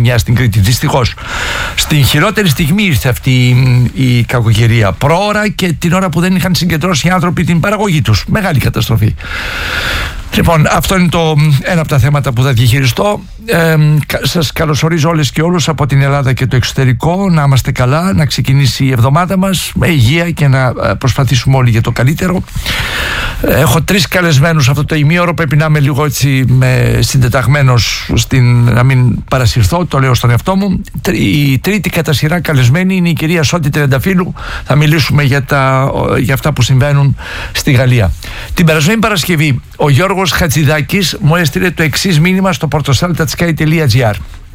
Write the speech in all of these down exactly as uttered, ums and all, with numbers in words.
γενιά στην Κρήτη. Δυστυχώς. Στην χειρότερη στιγμή ήρθε αυτή η, η κακοκαιρία. Πρόωρα και την ώρα που δεν είχαν συγκεντρώσει οι άνθρωποι την παραγωγή τους. Μεγάλη καταστροφή. Λοιπόν, αυτό είναι το ένα από τα θέματα που θα διαχειριστώ. Ε, σας καλωσορίζω όλες και όλους από την Ελλάδα και το εξωτερικό. Να είμαστε καλά, να ξεκινήσει η εβδομάδα μας με υγεία και να προσπαθήσουμε όλοι για το καλύτερο. Έχω τρεις καλεσμένους αυτό το ημίωρο. Πρέπει να είμαι λίγο έτσι με συντεταγμένος στην, να μην παρασυρθώ, το λέω στον εαυτό μου. Η τρίτη κατά σειρά καλεσμένη είναι η κυρία Σώτη Τρενταφύλου. Θα μιλήσουμε για, τα, για αυτά που συμβαίνουν στη Γαλλία. Την περασμένη Παρασκευή ο Γιώργος Χατζηδάκης μου έστειλε το εξής μήνυμα στο portosaltatsky τελεία gr.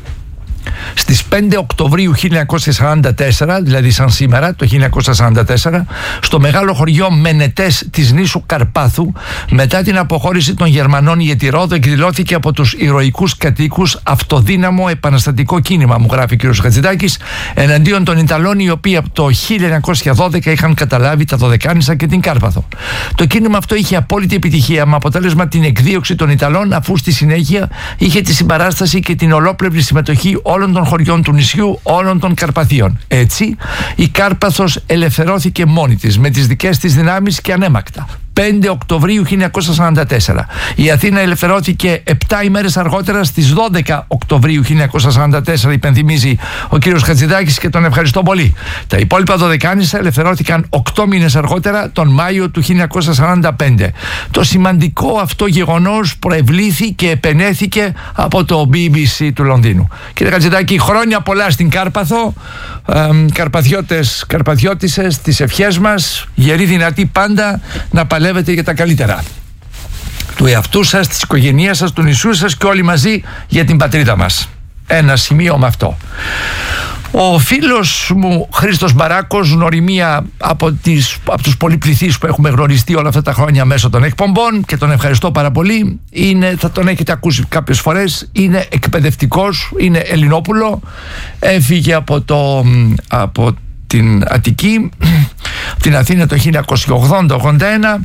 Στις πέντε Οκτωβρίου χίλια εννιακόσια σαράντα τέσσερα, δηλαδή σαν σήμερα το χίλια εννιακόσια σαράντα τέσσερα, στο μεγάλο χωριό Μενετές της νήσου Καρπάθου, μετά την αποχώρηση των Γερμανών η Ετυρόδο εκδηλώθηκε από τους ηρωικούς κατοίκους αυτοδύναμο επαναστατικό κίνημα, μου γράφει ο κ. Χατζηδάκης, εναντίον των Ιταλών, οι οποίοι από το χίλια εννιακόσια δώδεκα είχαν καταλάβει τα Δωδεκάνησα και την Κάρπαθο. Το κίνημα αυτό είχε απόλυτη επιτυχία, με αποτέλεσμα την εκδίωξη των Ιταλών, αφού στη συνέχεια είχε τη συμπαράσταση και την ολόπλευρη συμμετοχή όλων των χωριών του νησιού, όλων των Καρπαθίων. Έτσι, η Κάρπαθος ελευθερώθηκε μόνη της, με τις δικές της δυνάμεις και ανέμακτα. πέντε Οκτωβρίου χίλια εννιακόσια σαράντα τέσσερα. Η Αθήνα ελευθερώθηκε επτά ημέρες αργότερα, στις δώδεκα Οκτωβρίου χίλια εννιακόσια σαράντα τέσσερα, υπενθυμίζει ο κύριος Χατζηδάκης και τον ευχαριστώ πολύ. Τα υπόλοιπα Δωδεκάνησα ελευθερώθηκαν οκτώ μήνες αργότερα, τον Μάιο του χίλια εννιακόσια σαράντα πέντε. Το σημαντικό αυτό γεγονός προευλήθη και επενέθηκε από το μπι μπι σι του Λονδίνου. Κύριε Χατζηδάκη, χρόνια πολλά στην Κάρπαθο. Ε, Καρπαθιώτες, Καρπαθιώτισσες, τις ευχές μας, γεροί δυνατοί πάντα, να παλεύετε για τα καλύτερα του εαυτού σας, της οικογένειας σας, του νησιού σας και όλοι μαζί για την πατρίδα μας. Ένα σημείο με αυτό. Ο φίλος μου Χρήστος Μπαράκος, γνωριμία από, τις, από τους πολυπληθείς που έχουμε γνωριστεί όλα αυτά τα χρόνια μέσω των εκπομπών και τον ευχαριστώ πάρα πολύ. Είναι, θα τον έχετε ακούσει κάποιες φορές, είναι εκπαιδευτικός, είναι Ελληνόπουλο, έφυγε από, το, από την Αττική, την Αθήνα το χίλια εννιακόσια ογδόντα ογδόντα ένα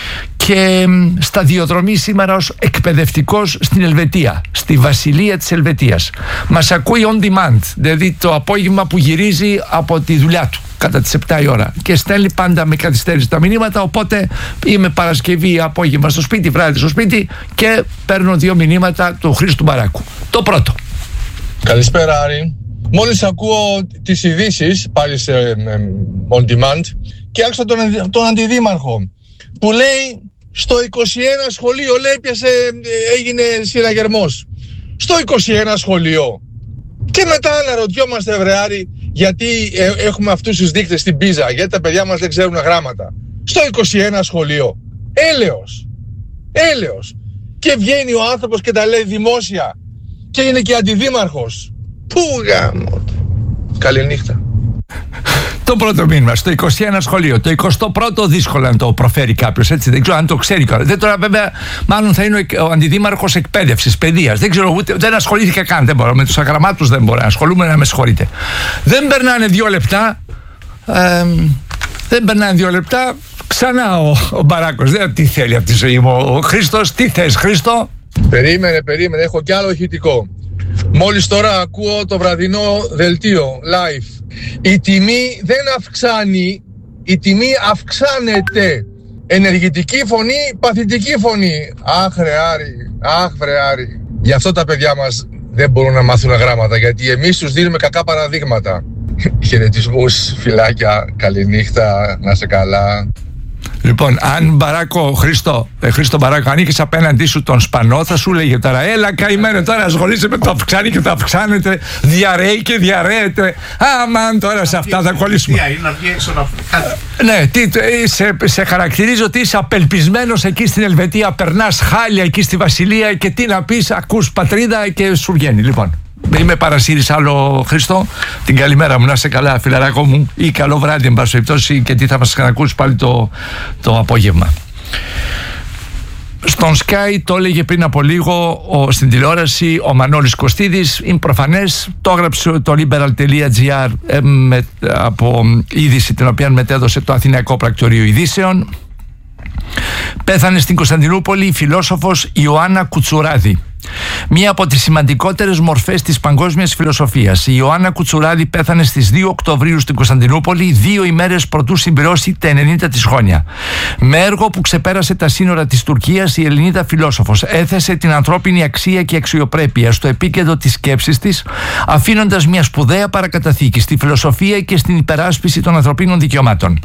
και σταδιοδρομεί σήμερα ως εκπαιδευτικός στην Ελβετία, στη Βασιλεία της Ελβετίας. Μας ακούει on demand, δηλαδή το απόγευμα που γυρίζει από τη δουλειά του κατά τις επτά η ώρα και στέλνει πάντα με καθυστέρηση τα μηνύματα, οπότε είμαι Παρασκευή απόγευμα στο σπίτι, βράδυ στο σπίτι και παίρνω δύο μηνύματα του Χρήστου Μπαράκου. Το πρώτο. Καλησπέρα Άρη. Μόλις ακούω τις ειδήσεις πάλι σε on demand και άκουσα τον, τον αντιδήμαρχο που λέει στο είκοσι ένα σχολείο, λέει, πιασε, έγινε συναγερμός. Στο είκοσι ένα σχολείο. Και μετά αναρωτιόμαστε, βρε Άρη, γιατί ε, έχουμε αυτούς τους δείκτες στην Πίζα, γιατί τα παιδιά μας δεν ξέρουν γράμματα. Στο είκοσι ένα σχολείο. Έλεος. Έλεος. Και βγαίνει ο άνθρωπος και τα λέει δημόσια. Και είναι και αντιδήμαρχος. Πού γάμο. Καληνύχτα. Το πρώτο μήνυμα, στο είκοσι ένα σχολείο. Το εικοστό πρώτο δύσκολο να το προφέρει κάποιος, έτσι. Δεν ξέρω αν το ξέρει κανένα. Δεν τώρα, βέβαια, μάλλον θα είναι ο αντιδήμαρχος εκπαίδευσης, παιδείας. Δεν ξέρω, ούτε, δεν ασχολήθηκα καν. Δεν μπορώ. Με τους αγραμμάτους δεν μπορώ να ασχολούμαι, να με συγχωρείτε. Δεν περνάνε δύο λεπτά. Ε, δεν περνάνε δύο λεπτά. Ξανά ο, ο Μπαράκος. Δεν τι θέλει από τη ζωή μου. Ο Χρήστος, τι θες, Χρήστο? Περίμενε, περίμενε. Έχω κι άλλο ηχητικό. Μόλις τώρα ακούω το βραδινό δελτίο live. Η τιμή δεν αυξάνει, η τιμή αυξάνεται. Ενεργητική φωνή, παθητική φωνή. Αχ ρε Άρη, αχ ρε Άρη. Γι' αυτό τα παιδιά μας δεν μπορούν να μάθουν γράμματα, γιατί εμείς τους δίνουμε κακά παραδείγματα. Χαιρετισμούς, φιλάκια, καληνύχτα, να σε καλά. Λοιπόν, αν Μπαράκο, Χρήστο, ε, Χρήστο Μπαράκο, ανήκεις απέναντί σου τον Σπανό, θα σου λέγε τώρα, έλα καημένο, τώρα ασχολείσαι με το αυξάνει και το αυξάνεται, διαρρέει και διαρρέεται. Αμάν, τώρα σε αυτά θα κολλήσουμε. Ναι, τι, σε, σε χαρακτηρίζω ότι είσαι απελπισμένος εκεί στην Ελβετία, περνάς χάλια εκεί στη Βασιλεία και τι να πεις, ακούς πατρίδα και σου βγαίνει. Λοιπόν, είμαι παρασύρης άλλο, Χρήστο. Την καλημέρα μου, να είσαι καλά, φιλαράκο μου, ή καλό βράδυ, εν πάση περιπτώσει, και τι θα μας ξανακούσει πάλι το, το απόγευμα. Στον Sky το έλεγε πριν από λίγο ο, στην τηλεόραση ο Μανώλης Κωστίδης. Είναι προφανές, το έγραψε το liberal.gr ε, με, από είδηση την οποία μετέδωσε το Αθηναϊκό Πρακτορείο Ειδήσεων. Πέθανε στην Κωνσταντινούπολη η φιλόσοφος Ιωάννα Κουτσουράδη. Μία από τις σημαντικότερες μορφές της παγκόσμιας φιλοσοφίας. Η Ιωάννα Κουτσουράδη πέθανε στις δύο Οκτωβρίου στην Κωνσταντινούπολη, δύο ημέρες προτού συμπληρώσει τα ενενήντα της χρόνια. Με έργο που ξεπέρασε τα σύνορα της Τουρκίας, η Ελληνίδα φιλόσοφος έθεσε την ανθρώπινη αξία και αξιοπρέπεια στο επίκεντρο της σκέψης της, αφήνοντας μια σπουδαία παρακαταθήκη στη φιλοσοφία και στην υπεράσπιση των ανθρωπίνων δικαιωμάτων.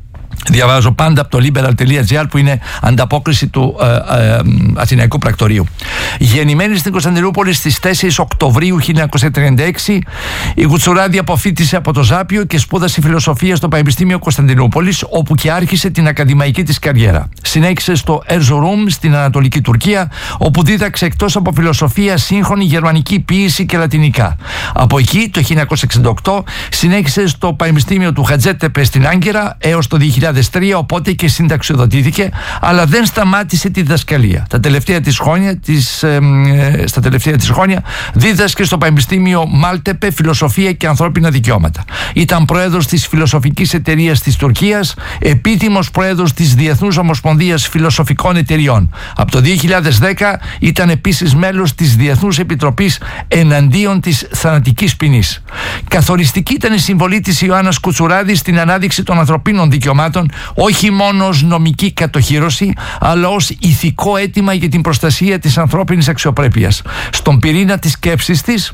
Διαβάζω πάντα από το liberal τελεία gr που είναι ανταπόκριση του ε, ε, Αθηναϊκού Πρακτορείου. Γεννημένη στην Κωνσταντινούπολη στις τέσσερις Οκτωβρίου χίλια εννιακόσια τριάντα έξι, η Κουτσουράδη αποφοίτησε από το Ζάπιο και σπούδασε φιλοσοφία στο Πανεπιστήμιο Κωνσταντινούπολης, όπου και άρχισε την ακαδημαϊκή της καριέρα. Συνέχισε στο Erzurum στην Ανατολική Τουρκία, όπου δίδαξε εκτός από φιλοσοφία σύγχρονη γερμανική ποίηση και λατινικά. Από εκεί το χίλια εννιακόσια εξήντα οκτώ συνέχισε στο Πανεπιστήμιο του Χατζέτεπε στην Άγκυρα έως το δύο χιλιάδες τρία, οπότε και συνταξιοδοτήθηκε, αλλά δεν σταμάτησε τη διδασκαλία. Τα τελευταία της χρόνια, της, ε, στα τελευταία της χρόνια δίδασκε στο Πανεπιστήμιο Μάλτεπε φιλοσοφία και ανθρώπινα δικαιώματα. Ήταν πρόεδρος της Φιλοσοφικής Εταιρείας της Τουρκίας, επίτιμος πρόεδρος της Διεθνούς Ομοσπονδίας Φιλοσοφικών Εταιριών. Από το δύο χιλιάδες δέκα ήταν επίσης μέλος της Διεθνούς Επιτροπής εναντίον της θανατικής ποινής. Καθοριστική ήταν η συμβολή της Ιωάννας Κουτσουράδη στην ανάδειξη των ανθρωπίνων δικαιωμάτων, όχι μόνο ως νομική κατοχύρωση, αλλά ως ηθικό αίτημα για την προστασία της ανθρώπινης αξιοπρέπειας. Στον πυρήνα της σκέψης της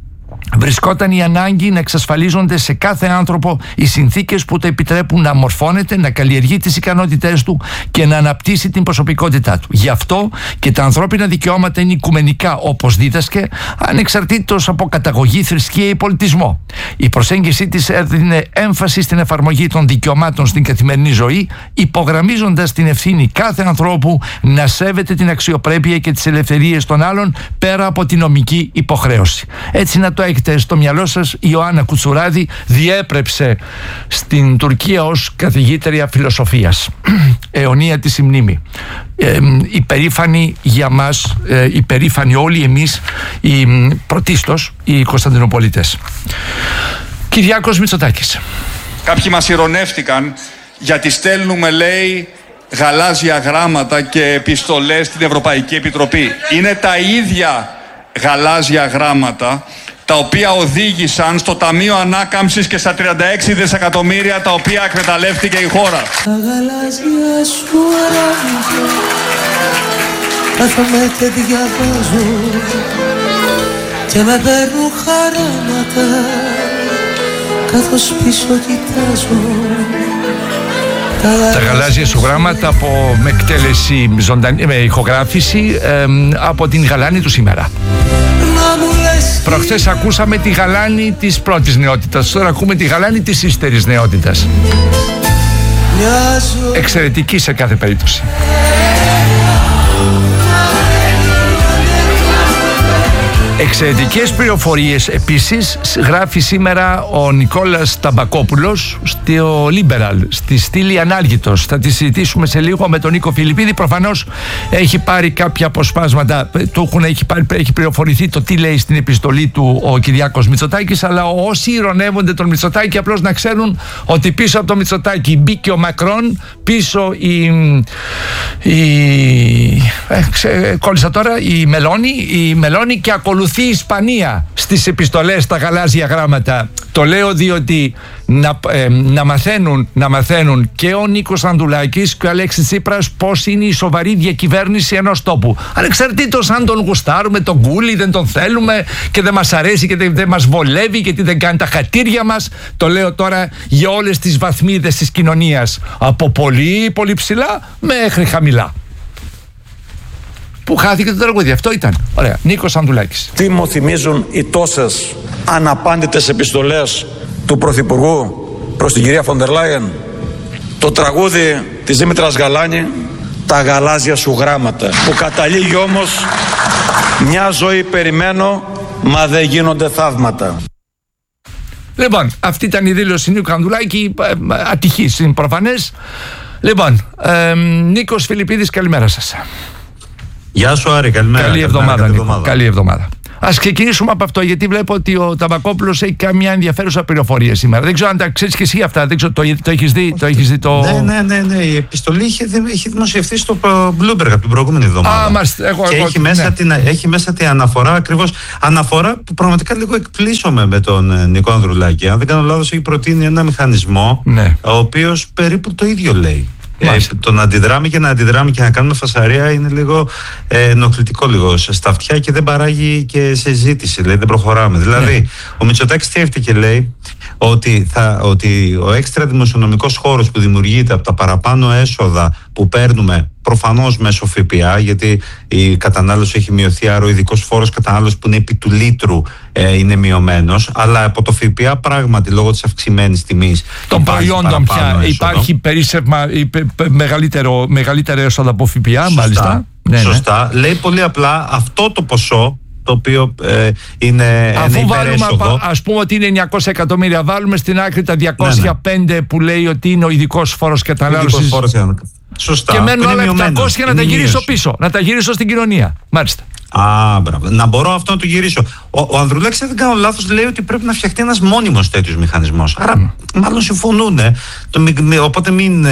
βρισκόταν η ανάγκη να εξασφαλίζονται σε κάθε άνθρωπο οι συνθήκες που το επιτρέπουν να μορφώνεται, να καλλιεργεί τις ικανότητές του και να αναπτύσσει την προσωπικότητά του. Γι' αυτό και τα ανθρώπινα δικαιώματα είναι οικουμενικά, όπως δίδασκε, ανεξαρτήτως από καταγωγή, θρησκεία ή πολιτισμό. Η προσέγγιση της έδινε έμφαση στην εφαρμογή των δικαιωμάτων στην καθημερινή ζωή, υπογραμμίζοντας την ευθύνη κάθε ανθρώπου να σέβεται την αξιοπρέπεια και τις ελευθερίες των άλλων πέρα από την νομική υποχρέωση. Έτσι, να το έχετε στο μυαλό σας, η Ιωάννα Κουτσουράδη διέπρεψε στην Τουρκία ως καθηγήτρια φιλοσοφίας. Αιωνία της η μνήμη. Ε, υπερήφανοι για μας, ε, υπερήφανοι όλοι εμείς, οι, πρωτίστως οι Κωνσταντινοπολίτες. Κυριάκος Μητσοτάκης. Κάποιοι μας ειρωνεύτηκαν γιατί στέλνουμε, λέει, γαλάζια γράμματα και επιστολές στην Ευρωπαϊκή Επιτροπή. Είναι τα ίδια γαλάζια γράμματα τα οποία οδήγησαν στο Ταμείο Ανάκαμψης και στα τριάντα έξι δισεκατομμύρια τα οποία εκμεταλλεύτηκε η χώρα. Τα γαλάζια σου γράμματα κάθομαι και διαβάζω και με παίρνουν χαράματα καθώς πίσω κοιτάζω. Τα γαλάζια σου γράμματα από, με εκτέλεση ζωντανή, με ηχογράφηση ε, από την Γαλάνη του σήμερα. Προχθές ακούσαμε τη Γαλάνη της πρώτης νεότητας, τώρα ακούμε τη Γαλάνη της ύστερης νεότητας. Εξαιρετική σε κάθε περίπτωση. Εξαιρετικές πληροφορίες επίσης γράφει σήμερα ο Νικόλας Ταμπακόπουλος στο Liberal, στη στήλη Ανάλγητος. Θα τη συζητήσουμε σε λίγο με τον Νίκο Φιλιππίδη. Προφανώς έχει πάρει κάποια αποσπάσματα, του έχουν, έχει, πάρει, έχει πληροφορηθεί το τι λέει στην επιστολή του ο Κυριάκος Μητσοτάκης, αλλά όσοι ειρωνεύονται τον Μητσοτάκη απλώς να ξέρουν ότι πίσω από τον Μητσοτάκη μπήκε ο Μακρόν, πίσω η, η ε, ξε, κόλλησα τώρα, η Μελώνη, η Μελώνη και ακολουθεί η Ισπανία στις επιστολές, τα γαλάζια γράμματα. Το λέω διότι να, ε, να, μαθαίνουν, να μαθαίνουν και ο Νίκος Ανδουλάκης και ο Αλέξης Τσίπρας πώς είναι η σοβαρή διακυβέρνηση ενός τόπου. Ανεξαρτήτως αν τον γουστάρουμε, τον κούλι, δεν τον θέλουμε και δεν μας αρέσει και δεν, δεν μας βολεύει και τι δεν κάνει τα χατήρια μας. Το λέω τώρα για όλες τις βαθμίδες της κοινωνίας, από πολύ πολύ ψηλά μέχρι χαμηλά. Που χάθηκε το τραγούδι, αυτό ήταν. Ωραία. Νίκος Ανδουλάκης. Τι μου θυμίζουν οι τόσες αναπάντητες επιστολές του Πρωθυπουργού προς την κυρία Φοντερ Λάιεν? Το τραγούδι της Δήμητρας Γαλάνη, τα γαλάζια σου γράμματα, που καταλήγει όμως μια ζωή περιμένω, μα δεν γίνονται θαύματα. Λοιπόν, αυτή ήταν η δήλωση Νίκου Ανδουλάκη, ατυχής, είναι προφανές. Λοιπόν, ε, Νίκος Φιλιππίδης, καλημέρα σας. Γεια σου Άρη, καλημέρα. Καλή εβδομάδα, καλή εβδομάδα. Καλή εβδομάδα. Ας ξεκινήσουμε από αυτό, γιατί βλέπω ότι ο Ταμπακόπουλος έχει καμιά ενδιαφέρουσα πληροφορία σήμερα. Δεν ξέρω αν τα ξέρεις και εσύ αυτά. Δεν ξέρω, το, το έχεις δει, το έχεις δει το... Ναι, ναι, ναι, ναι. Η επιστολή είχε, είχε δημοσιευτεί στο Bloomberg από την προηγούμενη εβδομάδα. Α, μας, εγώ, και εγώ, έχει, μέσα ναι. την, έχει μέσα την αναφορά, ακριβώς αναφορά που πραγματικά λίγο εκπλήσωμε με τον Νικό Ανδρουλάκη. Αν δεν κάνω λάθος, έχει προτείνει ένα μηχανισμό, ναι, ο οποίος περίπου το ίδιο λέει. Ε, το να αντιδράμε και να αντιδράμε και να κάνουμε φασαρία είναι λίγο ε, ενοχλητικό λίγο στα αυτιά και δεν παράγει και συζήτηση, δηλαδή δεν προχωράμε. Δηλαδή, ναι, ο Μητσοτάκης τι έρχεται και λέει ότι, θα, ότι ο έξτρα δημοσιονομικός χώρος που δημιουργείται από τα παραπάνω έσοδα που παίρνουμε προφανώς μέσω ΦΠΑ, γιατί η κατανάλωση έχει μειωθεί, άρα ο ειδικός φόρος κατανάλωσης που είναι επί του λίτρου ε, είναι μειωμένος, αλλά από το ΦΠΑ πράγματι λόγω της αυξημένης τιμής των προϊόντων πια υπάρχει περίσσευμα, μεγαλύτερο, μεγαλύτερο έσοδα από ΦΠΑ. Σωστά, μάλιστα. Ναι, σωστά. Ναι. Λέει πολύ απλά αυτό το ποσό, το οποίο ε, είναι αφού ένα βάλουμε, ας πούμε ότι είναι εννιακόσια εκατομμύρια, βάλουμε στην άκρη τα διακόσια πέντε, ναι, ναι, που λέει ότι είναι ο ειδικός φόρος κατανάλωσης. Σωστά. Και μένουν άλλα επτακόσια να τα γυρίσω πίσω, να τα γυρίσω στην κοινωνία. Μάλιστα. Α, μπράβο. Να μπορώ αυτό να το γυρίσω. Ο, ο Ανδρουλάκης, αν δεν κάνω λάθος, λέει ότι πρέπει να φτιαχτεί ένας μόνιμος τέτοιος μηχανισμός. Άρα, mm. μάλλον συμφωνούν. Το, οπότε μην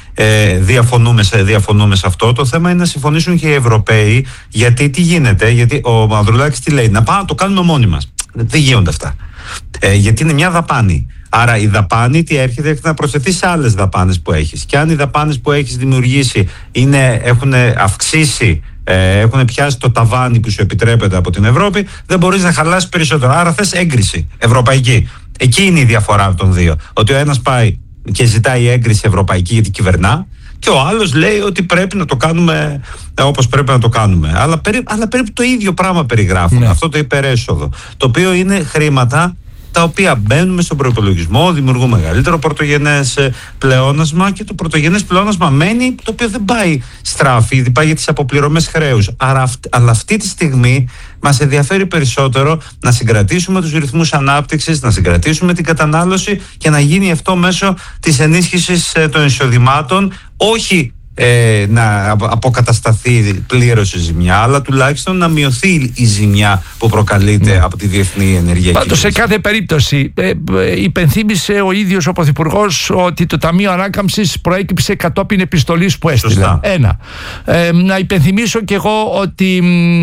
ε, διαφωνούμε, σε, διαφωνούμε σε αυτό. Το θέμα είναι να συμφωνήσουν και οι Ευρωπαίοι. Γιατί τι γίνεται, γιατί ο Ανδρουλάκης τι λέει, να πάμε να το κάνουμε μόνοι μας. Δεν γίνονται αυτά. Ε, γιατί είναι μια δαπάνη. Άρα η δαπάνη τι έρχεται, έρχεται να προσθεθεί σε άλλες δαπάνες που έχεις. Και αν οι δαπάνες που έχεις δημιουργήσει είναι, έχουν αυξήσει, ε, έχουν πιάσει το ταβάνι που σου επιτρέπεται από την Ευρώπη, δεν μπορείς να χαλάσεις περισσότερο. Άρα θες έγκριση ευρωπαϊκή. Εκεί είναι η διαφορά των δύο. Ότι ο ένας πάει και ζητάει έγκριση ευρωπαϊκή γιατί κυβερνά, και ο άλλος λέει ότι πρέπει να το κάνουμε όπως πρέπει να το κάνουμε. Αλλά, περί, αλλά περίπου το ίδιο πράγμα περιγράφουν. Ναι. Αυτό το υπερέσοδο. Το οποίο είναι χρήματα τα οποία μπαίνουν στον προϋπολογισμό, δημιουργούν μεγαλύτερο πρωτογενές πλεόνασμα, και το πρωτογενές πλεόνασμα μένει, το οποίο δεν πάει στράφη, δεν πάει για τις αποπληρωμές χρέους. Άρα, αλλά αυτή τη στιγμή μας ενδιαφέρει περισσότερο να συγκρατήσουμε τους ρυθμούς ανάπτυξης, να συγκρατήσουμε την κατανάλωση και να γίνει αυτό μέσω της ενίσχυσης των εισοδημάτων, όχι Ε, να αποκατασταθεί πλήρως η ζημιά, αλλά τουλάχιστον να μειωθεί η ζημιά που προκαλείται, mm. από τη διεθνή ενεργειακή. Πάντως σε κάθε περίπτωση ε, ε, υπενθύμησε ο ίδιος ο Πρωθυπουργός ότι το Ταμείο Ανάκαμψης προέκυψε κατόπιν επιστολής που έστειλε. Σωστά. Ένα. Ε, να υπενθυμίσω και εγώ ότι,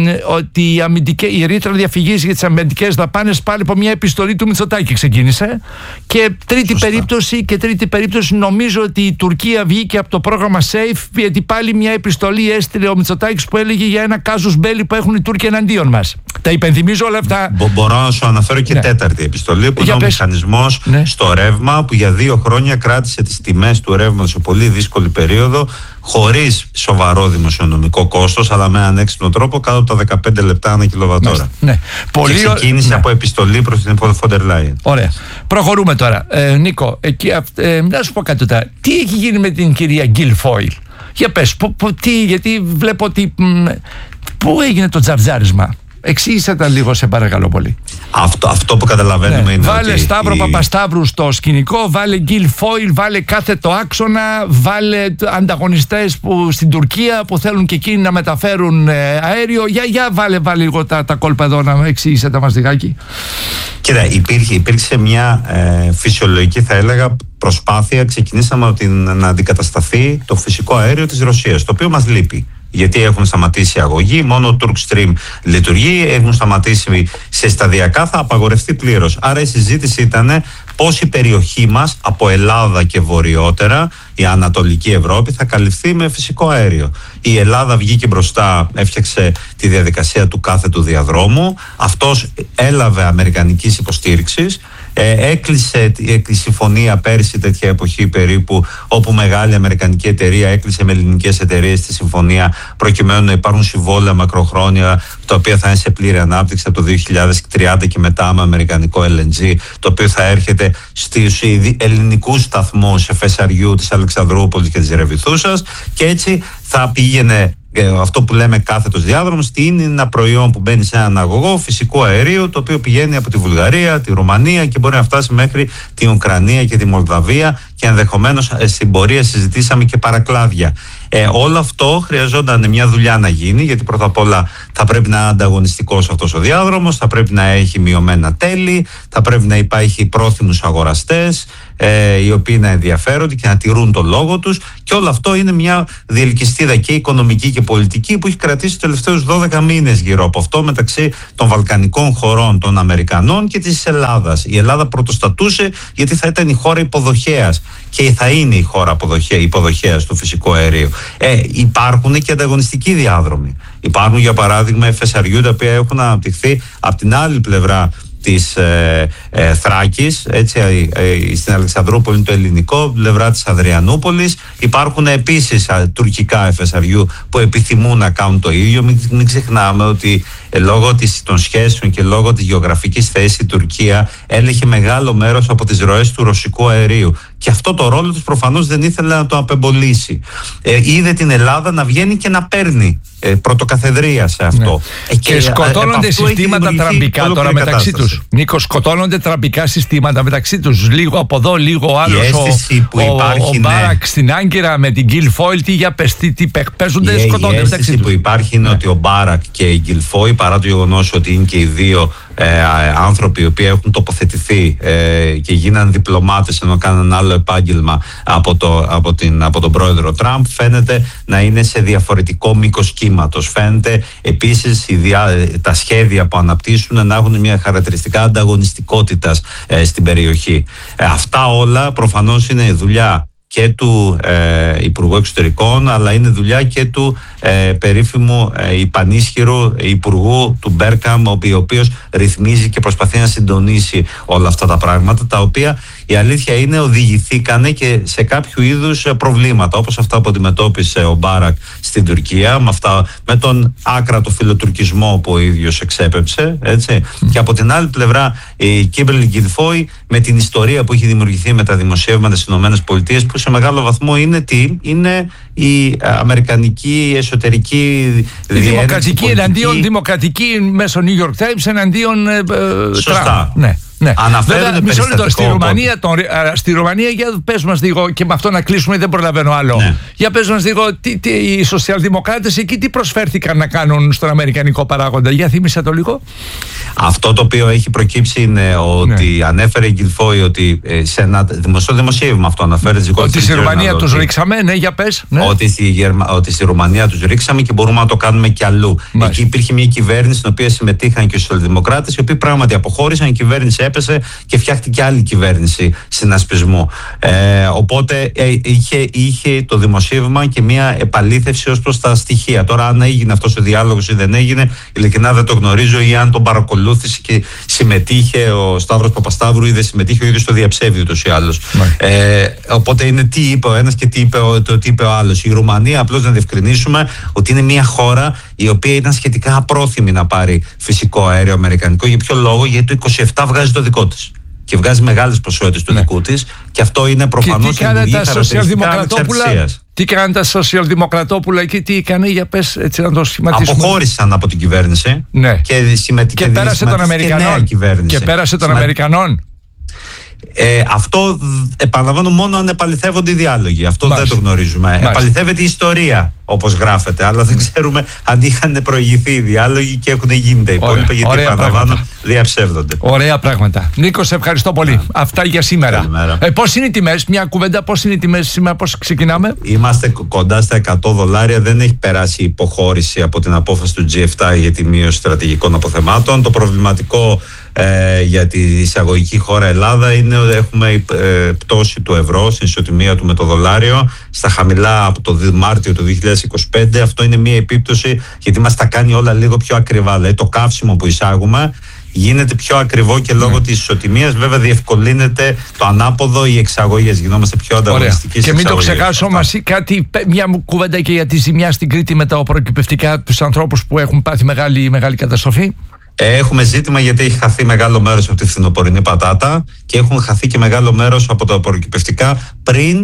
ότι η, αμυντικέ, η ρήτρα διαφυγής για τις αμυντικές δαπάνες πάλι από μια επιστολή του Μητσοτάκη ξεκίνησε. Και τρίτη, περίπτωση, και τρίτη περίπτωση νομίζω ότι η Τουρκία βγήκε από το πρόγραμμα SAFE, γιατί πάλι μια επιστολή έστειλε ο Μητσοτάκης που έλεγε για ένα κάζους μπέλι που έχουν οι Τούρκοι εναντίον μας. Τα υπενθυμίζω όλα αυτά. Μπο, μπορώ να σου αναφέρω και, ναι, τέταρτη επιστολή που για είναι πες. ο μηχανισμός, ναι, στο ρεύμα, που για δύο χρόνια κράτησε τις τιμές του ρεύματος σε πολύ δύσκολη περίοδο, χωρίς σοβαρό δημοσιονομικό κόστος, αλλά με έναν έξυπνο τρόπο, κάτω από τα δεκαπέντε λεπτά ανά κιλοβατόρα. Ναι. Πολύ... Και ξεκίνησε, ναι, από επιστολή προς την Φόντερ Λάιεν. Ωραία. Προχωρούμε τώρα. Ε, Νίκο, εκεί, ε, να σου πω κάτι τώρα. Τι έχει γίνει με την κυρία Γκίλφοιλ? Για πες, που, που, τι, γιατί βλέπω ότι μ, πού έγινε το τζαρτζάρισμα? Εξήγησε τα λίγο, σε παρακαλώ πολύ. Αυτό, αυτό που καταλαβαίνουμε, ναι, είναι βάλε ότι Σταύρο η... Παπασταύρου στο σκηνικό, βάλε Γκίλφοιλ, βάλε κάθετο άξονα, βάλε ανταγωνιστές που στην Τουρκία που θέλουν και εκείνοι να μεταφέρουν ε, αέριο. Για, για βάλε, βάλε λίγο τα, τα κόλπα εδώ, να εξήγησε τα μας λιγάκι. Κοίτα, υπήρχε, υπήρξε μια ε, φυσιολογική, θα έλεγα, προσπάθεια. Ξεκινήσαμε από την, να αντικατασταθεί το φυσικό αέριο της Ρωσίας, το οποίο μας λείπει. Γιατί έχουν σταματήσει η αγωγή, μόνο το Turkstream λειτουργεί, έχουν σταματήσει σε σταδιακά, θα απαγορευτεί πλήρως. Άρα η συζήτηση ήταν πώς η περιοχή μας από Ελλάδα και βορειότερα, η Ανατολική Ευρώπη, θα καλυφθεί με φυσικό αέριο. Η Ελλάδα βγήκε μπροστά, έφτιαξε τη διαδικασία του κάθετου διαδρόμου, αυτός έλαβε αμερικανικής υποστήριξης. Ε, έκλεισε η συμφωνία πέρσι, τέτοια εποχή περίπου, όπου μεγάλη αμερικανική εταιρεία έκλεισε με ελληνικές εταιρείες τη συμφωνία, προκειμένου να υπάρχουν συμβόλαια μακροχρόνια, τα οποία θα είναι σε πλήρη ανάπτυξη από το δύο χιλιάδες τριάντα και μετά, με αμερικανικό ελ εν τζι, το οποίο θα έρχεται στους ελληνικούς σταθμούς εφ ες αρ γιου της Αλεξανδρούπολης και της Ρεβιθούσας, και έτσι θα πήγαινε αυτό που λέμε κάθετος διάδρομος. Τι είναι? Ένα προϊόν που μπαίνει σε έναν αγωγό φυσικού αερίου, το οποίο πηγαίνει από τη Βουλγαρία, τη Ρουμανία και μπορεί να φτάσει μέχρι την Ουκρανία και τη Μολδαβία, και ενδεχομένως στην πορεία συζητήσαμε και παρακλάδια. Ε, όλο αυτό χρειαζόταν μια δουλειά να γίνει, γιατί πρώτα απ' όλα θα πρέπει να είναι ανταγωνιστικός αυτός ο διάδρομος, θα πρέπει να έχει μειωμένα τέλη, θα πρέπει να υπάρχει πρόθυμους αγοραστές, ε, οι οποίοι να ενδιαφέρονται και να τηρούν το λόγο τους, και όλο αυτό είναι μια διελκυστίδα και οικονομική και πολιτική που έχει κρατήσει τους τελευταίους δώδεκα μήνες γύρω από αυτό, μεταξύ των βαλκανικών χωρών, των Αμερικανών και της Ελλάδας. Η Ελλάδα πρωτοστατούσε γιατί θα ήταν η χώρα υποδοχέας και θα είναι η χώρα υποδοχέας του φυσικού αερίου. Ε, υπάρχουν και ανταγωνιστικοί διάδρομοι. Υπάρχουν για παράδειγμα εφ ες αρ γιου, τα οποία έχουν αναπτυχθεί από την άλλη πλευρά της ε, ε, Θράκης, έτσι, ε, ε, στην Αλεξανδρούπολη είναι το ελληνικό, πλευρά της Αδριανούπολης. Υπάρχουν επίσης α, τουρκικά εφ ες αρ γιου που επιθυμούν να κάνουν το ίδιο. Μην, μην ξεχνάμε ότι ε, λόγω της, των σχέσεων και λόγω της γεωγραφικής θέσης η Τουρκία έλεγε μεγάλο μέρος από τις ροές του ρωσικού αερίου. Και αυτό το ρόλο τους προφανώς δεν ήθελε να το απεμπολίσει. Ε, είδε την Ελλάδα να βγαίνει και να παίρνει ε, πρωτοκαθεδρία σε αυτό. Ναι. Ε, και, και σκοτώνονται ε, συστήματα τραμπικά τώρα μεταξύ τους. Νίκο, σκοτώνονται τραμπικά συστήματα μεταξύ τους. Λίγο από εδώ, λίγο άλλο. Ο, ο, ο Μπάρακ ναι. στην Άγκυρα με την Γκιλφόιλ, τι για πες, τι, τι παίζονται, η, σκοτώνονται η μεταξύ τους. Η που υπάρχει είναι ναι. ότι ο Μπάρακ και η Γκιλφόιλ, παρά το γεγονός ότι είναι και οι δύο Ε, άνθρωποι οι οποίοι έχουν τοποθετηθεί ε, και γίναν διπλωμάτες ενώ κάναν άλλο επάγγελμα από, το, από, την, από τον πρόεδρο Τραμπ, φαίνεται να είναι σε διαφορετικό μήκος κύματος. Φαίνεται επίσης η διά, τα σχέδια που αναπτύσσουν να έχουν μια χαρακτηριστικά ανταγωνιστικότητας ε, στην περιοχή. Ε, αυτά όλα προφανώς είναι δουλειά και του ε, Υπουργού Εξωτερικών, αλλά είναι δουλειά και του ε, περίφημου ε, υπανίσχυρου Υπουργού του Μπέρκαμ, ο οποίος ρυθμίζει και προσπαθεί να συντονίσει όλα αυτά τα πράγματα, τα οποία η αλήθεια είναι οδηγηθήκανε και σε κάποιο είδους προβλήματα, όπως αυτά που αντιμετώπισε ο Μπάρακ στην Τουρκία, με, αυτά, με τον άκρατο φιλοτουρκισμό που ο ίδιος εξέπεψε, έτσι. Mm. Και από την άλλη πλευρά η Κίμπερλι Γκιλφόι με την ιστορία που έχει δημιουργηθεί με τα δημοσιεύματα στις ΗΠΑ, που σε μεγάλο βαθμό είναι τι, είναι η αμερικανική εσωτερική η δημοκρατική εναντίον δημοκρατική μέσω New York Times εναντίον ε, σωστά Τραμπ. Ναι. Ναι. Αναφέρουν περιστατικό. Στη Ρουμανία, τον, στη Ρουμανία, για πες μας λίγο, και με αυτό να κλείσουμε, δεν προλαβαίνω άλλο. Ναι. Για πες μας λίγο, τι, τι, οι σοσιαλδημοκράτες εκεί τι προσφέρθηκαν να κάνουν στον αμερικανικό παράγοντα. Για θύμισε το λίγο. Αυτό το οποίο έχει προκύψει είναι ότι ναι. ανέφερε η Γκιλφόι ότι σε ένα δημοσιο δημοσίευμα αυτό αναφέρει. Ότι στη Ρουμανία τους ρίξαμε, ναι, για πες. Ναι. Ότι, στη Γερμα... ότι στη Ρουμανία τους ρίξαμε και μπορούμε να το κάνουμε κι αλλού. Μάλιστα. Εκεί υπήρχε μια κυβέρνηση στην οποία συμμετείχαν και οι σοσιαλδημοκράτες, οι οποίοι πράγματι αποχώρησαν, η κυβέρνηση έπεσε και φτιάχτηκε άλλη κυβέρνηση συνασπισμού. Ε, οπότε ε, είχε, είχε το δημοσίευμα και μια επαλήθευση ως προς τα στοιχεία. Τώρα, αν έγινε αυτός ο διάλογος ή δεν έγινε, ειλικρινά δεν το γνωρίζω, ή αν τον παρακολούθησε και συμμετείχε ο Σταύρος Παπασταύρου ή δεν συμμετείχε, ο ίδιος το διαψεύδει ούτως ή άλλως. Ε, οπότε είναι τι είπε ο ένας και τι είπε ο, το, τι είπε ο άλλος. Η Ρουμανία, απλώς να διευκρινίσουμε ότι είναι μια χώρα η οποία ήταν σχετικά απρόθυμη να πάρει φυσικό αέριο αμερικανικό. Για ποιο λόγο? Γιατί το είκοσι επτά βγάζει το δικό της και βγάζει μεγάλες ποσότητες του ναι. δικού της, και αυτό είναι προφανώς η δημιουργία χαρακτηριστικά ανεξαρτησίας. Τι κάνανε τα σοσιαλδημοκρατόπουλα εκεί, τι έκανε, για πες έτσι να το σχηματίσουμε. Αποχώρησαν από την κυβέρνηση ναι. και συμμετείχε και πέρασε των Αμερικανών. Και πέρασε των Αμερικανών. Ε, αυτό επαναλαμβάνω μόνο αν επαληθεύονται οι διάλογοι. Αυτό Μάλιστα. δεν το γνωρίζουμε. Μάλιστα. Επαληθεύεται η ιστορία, όπως γράφεται, αλλά δεν ξέρουμε αν είχαν προηγηθεί οι διάλογοι και έχουν γίνει τα υπόλοιπα, γιατί επαναλαμβάνω διαψεύδονται. Ωραία πράγματα. Νίκο, σε ευχαριστώ πολύ. Yeah. Αυτά για σήμερα. Ε, πώς είναι οι τιμές, μια κουβέντα, πώς είναι οι τιμές σήμερα, πώς ξεκινάμε? Είμαστε κοντά στα εκατό δολάρια. Δεν έχει περάσει η υποχώρηση από την απόφαση του τζι επτά για τη μείωση στρατηγικών αποθεμάτων. Το προβληματικό Ε, για τη εισαγωγική χώρα Ελλάδα είναι ότι έχουμε ε, πτώση του ευρώ στην ισοτιμία του με το δολάριο στα χαμηλά από το Μάρτιο του δύο χιλιάδες είκοσι πέντε. Αυτό είναι μια επίπτωση, γιατί μας τα κάνει όλα λίγο πιο ακριβά. Δηλαδή το καύσιμο που εισάγουμε γίνεται πιο ακριβό και λόγω ναι. της ισοτιμίας, βέβαια διευκολύνεται το ανάποδο, οι εξαγωγές, γινόμαστε πιο ανταγωνιστικοί. Και μην το ξεχάσω μαζί κάτι, μια κουβέντα και για τη ζημιά στην Κρήτη με τα οπωροκυπευτικά, τους ανθρώπους που έχουν πάθει μεγάλη, μεγάλη καταστροφή. Έχουμε ζήτημα γιατί έχει χαθεί μεγάλο μέρος από τη φθινοπορεινή πατάτα και έχουν χαθεί και μεγάλο μέρος από τα οπωροκυπευτικά πριν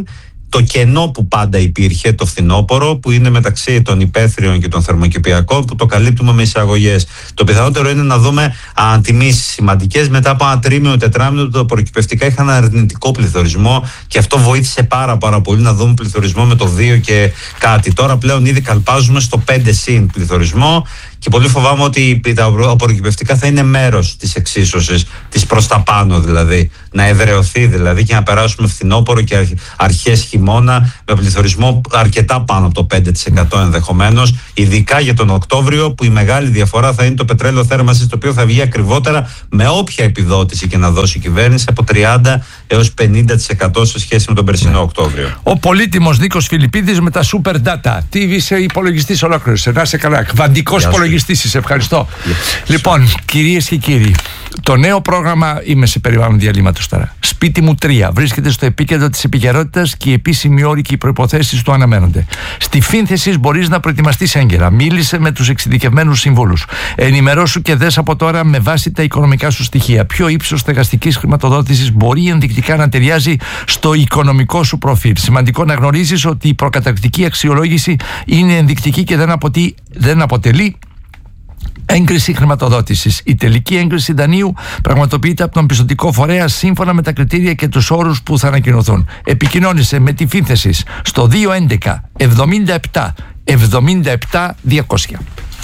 το κενό που πάντα υπήρχε το φθινόπωρο, που είναι μεταξύ των υπαίθριων και των θερμοκηπιακών, που το καλύπτουμε με εισαγωγές. Το πιθανότερο είναι να δούμε αντιμήσεις σημαντικές μετά από ένα τρίμηνο, τετράμηνο που τα προκυπευτικά είχαν αρνητικό πληθωρισμό, και αυτό βοήθησε πάρα, πάρα πολύ να δούμε πληθωρισμό με το δύο και κάτι. Τώρα πλέον ήδη καλπάζουμε στο πέντε συν πληθωρισμό. Και πολύ φοβάμαι ότι τα απορροκυπευτικά θα είναι μέρος της εξίσωσης, της προς τα πάνω δηλαδή, να εδραιωθεί δηλαδή και να περάσουμε φθινόπωρο και αρχές χειμώνα με πληθωρισμό αρκετά πάνω από το πέντε τοις εκατό ενδεχομένως, ειδικά για τον Οκτώβριο, που η μεγάλη διαφορά θα είναι το πετρέλαιο θέρμανσης, το οποίο θα βγει ακριβότερα με όποια επιδότηση και να δώσει η κυβέρνηση, από τριάντα έως πενήντα τοις εκατό σε σχέση με τον περσινό Οκτώβριο. Ο πολύτιμος Νίκος Φιλιππίδης με τα Super Data. Τι είσαι υπολογιστής ολόκληρος. Να είσαι καλά. Κβαντικός υπολογιστής. Σε ευχαριστώ. Yes. Λοιπόν, κυρίες και κύριοι, το νέο πρόγραμμα, είμαι σε περιβάλλον διαλύματος τώρα, Σπίτι μου τρία, βρίσκεται στο επίκεντρο της επικαιρότητας και οι επίσημοι όροι και οι προϋποθέσεις του αναμένονται. Στη Φύνθεσης μπορείς να προετοιμαστείς έγκαιρα. Μίλησε με τους εξειδικευμένους συμβούλους. Ενημερώσου και δες από τώρα με βάση τα οικονομικά σου στοιχεία ποιο ύψος στεγαστικής χρηματοδότησης μπορεί ενδεικτικά να ταιριάζει στο οικονομικό σου προφίλ. Σημαντικό να γνωρίζεις ότι η προκαταρκτική αξιολόγηση είναι ενδεικτική και δεν, αποτελεί, δεν αποτελεί έγκριση χρηματοδότησης. Η τελική έγκριση δανείου πραγματοποιείται από τον πιστωτικό φορέα σύμφωνα με τα κριτήρια και τους όρους που θα ανακοινωθούν. Επικοινώνησε με τη Φύνθεση στο δύο έντεκα εβδομήντα επτά εβδομήντα επτά διακόσια.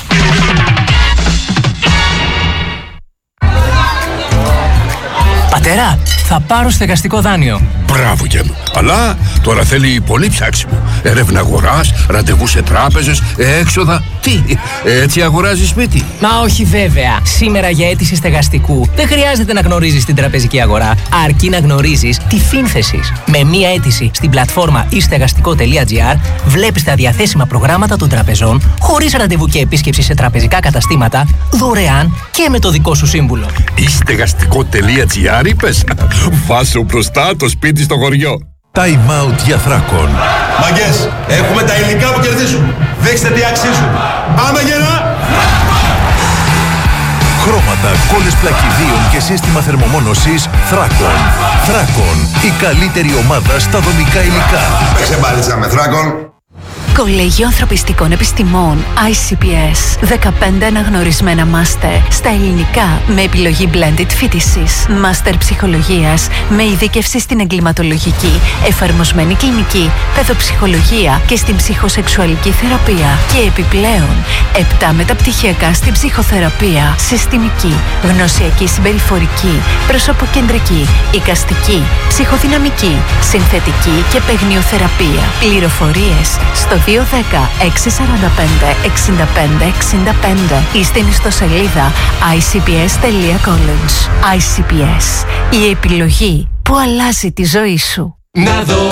Πατέρα, θα πάρω στεγαστικό δάνειο. Μπράβο και μου. Αλλά τώρα θέλει πολύ ψάξιμο. Έρευνα αγοράς, ραντεβού σε τράπεζες, έξοδα. Τι, έτσι αγοράζεις σπίτι? Μα όχι βέβαια. Σήμερα για αίτηση στεγαστικού δεν χρειάζεται να γνωρίζεις την τραπεζική αγορά, αρκεί να γνωρίζεις τη Φύνθεση. Με μία αίτηση στην πλατφόρμα ι στεγαστικό τελεία τζι άρ βλέπεις τα διαθέσιμα προγράμματα των τραπεζών, χωρίς ραντεβού και επίσκεψη σε τραπεζικά καταστήματα, δωρεάν και με το δικό σου σύμβουλο. ι στεγαστικό τελεία τζι άρ είπες? Βάσου μπροστά το σπίτι στο χωριό. Time out για Θράκον. Μαγκές, έχουμε τα υλικά που κερδίζουν. Δείξτε τι αξίζουν. Πάμε γερά! Χρώματα, κόλλες πλακιδίων και σύστημα θερμομόνωσης Θράκον. Θράκον, η καλύτερη ομάδα στα δομικά υλικά. Παίξε μπάλιτσα με Θράκον. Κολέγιο Ανθρωπιστικών Επιστημών άι σι πι ες. δεκαπέντε αναγνωρισμένα μάστερ στα ελληνικά με επιλογή blended φοιτησης. Μάστερ ψυχολογίας με ειδίκευση στην εγκληματολογική, εφαρμοσμένη κλινική, παιδοψυχολογία και στην ψυχοσεξουαλική θεραπεία. Και επιπλέον, επτά μεταπτυχιακά στην ψυχοθεραπεία, συστημική, γνωσιακή συμπεριφορική, προσωποκεντρική, εικαστική, ψυχοδυναμική, συνθετική και παιγνιοθεραπεία. Πληροφορίες στο δύο ένα μηδέν έξι τέσσερα πέντε εξήντα πέντε εξήντα πέντε ή στην ιστοσελίδα άι σι πι ες τελεία college. άι σι πι ες, η επιλογή που αλλάζει τη ζωή σου. Να δω